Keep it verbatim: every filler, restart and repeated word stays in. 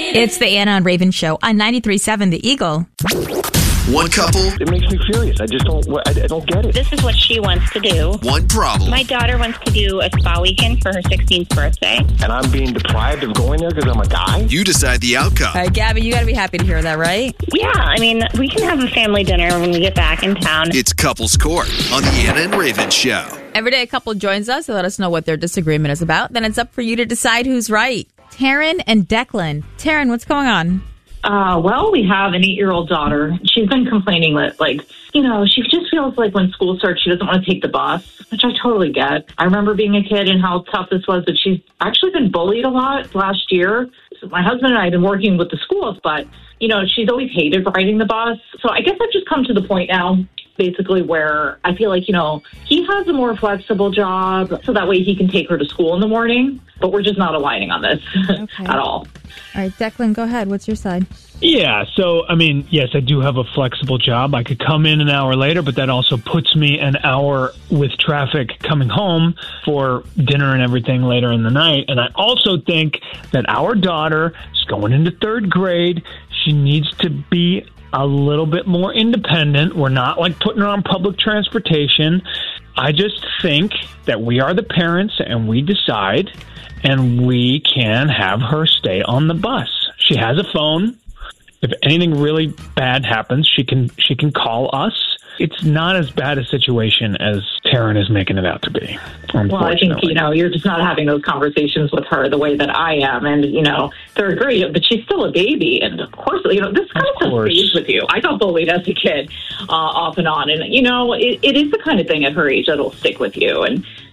It's the Anna and Raven Show on ninety-three point seven The Eagle. One couple. It makes me furious. I just don't, I, I don't get it. This is what she wants to do. One problem. My daughter wants to do a spa weekend for her sixteenth birthday. And I'm being deprived of going there because I'm a guy? You decide the outcome. All right, Gabby, you got to be happy to hear that, right? Yeah, I mean, we can have a family dinner when we get back in town. It's Couples Court on the Anna and Raven Show. Every day a couple joins us to let us know what their disagreement is about. Then it's up for you to decide who's right. Taryn and Declan. Taryn, what's going on? Uh, well, we have an eight-year-old daughter. She's been complaining that, like, you know, she just feels like when school starts, she doesn't want to take the bus, which I totally get. I remember being a kid and how tough this was, but she's actually been bullied a lot last year. So my husband and I have been working with the schools, but, you know, she's always hated riding the bus. So I guess I've just come to the point now, basically, where I feel like, you know, he has a more flexible job, so that way he can take her to school in the morning, but we're just not aligning on this Okay. at all. All right, Declan, go ahead. What's your side? Yeah, so, I mean, yes, I do have a flexible job. I could come in an hour later, but that also puts me an hour with traffic coming home for dinner and everything later in the night. And I also think that our daughter is going into third grade. She needs to be a little bit more independent. We're not, like, putting her on public transportation. I just think that we are the parents and we decide, and we can have her stay on the bus. She has a phone. If anything really bad happens, she can she can call us. It's not as bad a situation as Taryn is making it out to be. Well, I think, you know, you're just not having those conversations with her the way that I am. And, you know, third grade, but she's still a baby. And, of course, you know, this kind of stuff stays with you. I got bullied as a kid uh, off and on. And, you know, it, it is the kind of thing at her age that'll stick with you. And